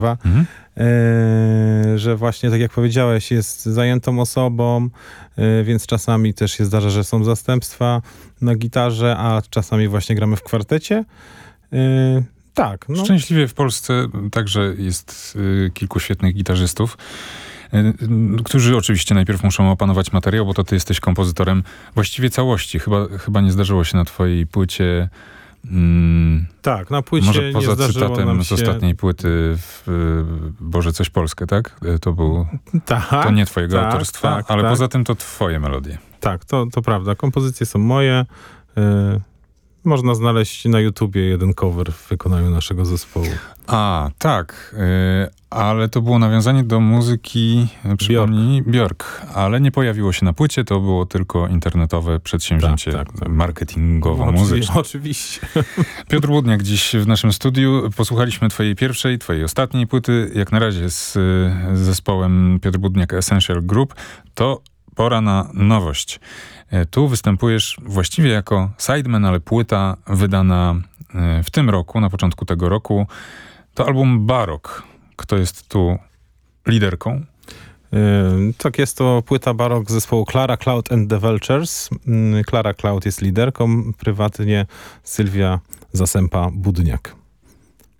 że właśnie, tak jak powiedziałeś, jest zajętą osobą, więc czasami też się zdarza, że są zastępstwa na gitarze, a czasami właśnie gramy w kwartecie. Tak. No. Szczęśliwie w Polsce także jest kilku świetnych gitarzystów, którzy oczywiście najpierw muszą opanować materiał, bo to ty jesteś kompozytorem właściwie całości. Chyba nie zdarzyło się na twojej płycie... Tak, na płycie może nie poza zdarzyło cytatem nam z się... ostatniej płyty Boże, coś Polskie, tak? To był... Tak, to nie twojego autorstwa, ale tak. poza tym to twoje melodie. Tak, to prawda. Kompozycje są moje. Można znaleźć na YouTubie jeden cover w wykonaniu naszego zespołu. A, tak. Ale to było nawiązanie do muzyki, przypomnij, Björk. Ale nie pojawiło się na płycie, to było tylko internetowe przedsięwzięcie marketingowo-muzyczne. Oczywiście. Piotr Budniak dziś w naszym studiu. Posłuchaliśmy twojej pierwszej, twojej ostatniej płyty. Jak na razie z zespołem Piotr Budniak Essential Group. To pora na nowość. Tu występujesz właściwie jako sideman, ale płyta wydana w tym roku, na początku tego roku. To album Barok. Kto jest tu liderką? Tak, jest to płyta Barok zespołu Clara Cloud and the Vultures. Clara Cloud jest liderką, prywatnie Sylwia Zasępa-Budniak.